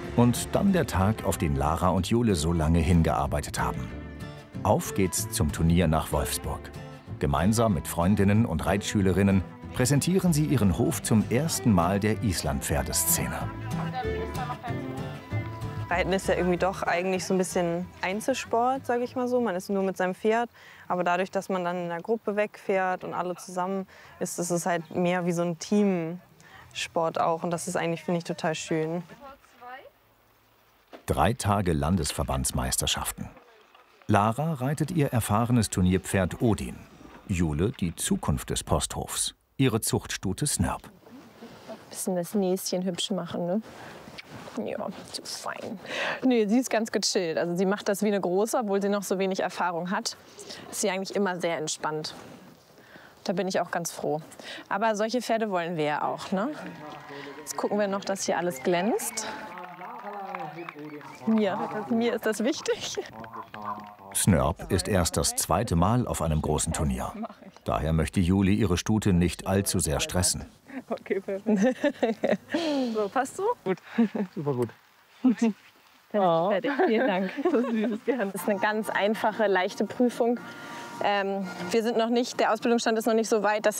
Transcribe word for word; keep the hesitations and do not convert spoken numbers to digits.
Und dann der Tag, auf den Lara und Jule so lange hingearbeitet haben. Auf geht's zum Turnier nach Wolfsburg. Gemeinsam mit Freundinnen und Reitschülerinnen präsentieren sie ihren Hof zum ersten Mal der Islandpferdeszene. Reiten ist ja irgendwie doch eigentlich so ein bisschen Einzelsport, sage ich mal so. Man ist nur mit seinem Pferd. Aber dadurch, dass man dann in einer Gruppe wegfährt und alle zusammen ist, ist es halt mehr wie so ein Teamsport auch. Und das ist eigentlich, finde ich, total schön. Drei Tage Landesverbandsmeisterschaften. Lara reitet ihr erfahrenes Turnierpferd Odin. Jule die Zukunft des Posthofs, ihre Zuchtstute Snörp. Bisschen das Näschen hübsch machen, ne? Ja, so fein. Nee, sie ist ganz gechillt. Also sie macht das wie eine Große, obwohl sie noch so wenig Erfahrung hat. Ist sie eigentlich immer sehr entspannt. Da bin ich auch ganz froh. Aber solche Pferde wollen wir ja auch, ne? Jetzt gucken wir noch, dass hier alles glänzt. Mir, mir ist das wichtig. Snörp ist erst das zweite Mal auf einem großen Turnier. Daher möchte Juli ihre Stute nicht allzu sehr stressen. Okay, perfekt. So, passt so? Gut. Super gut. Oh. Fertig. Vielen Dank. Das ist eine ganz einfache, leichte Prüfung. Ähm, wir sind noch nicht, der Ausbildungsstand ist noch nicht so weit, dass